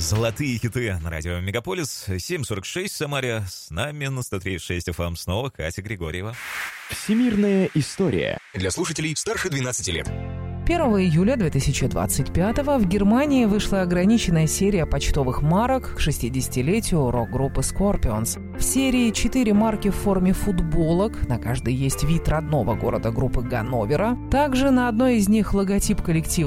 Золотые хиты на радио Мегаполис. 7:46 в Самаре. С нами на 103.6 FM снова Катя Григорьева. Всемирная история. Для слушателей старше 12 лет. 1 июля 2025 в Германии вышла ограниченная серия почтовых марок к 60-летию рок-группы Scorpions. В серии 4 марки в форме футболок, на каждой есть вид родного города группы Ганновера. Также на одной из них логотип коллектива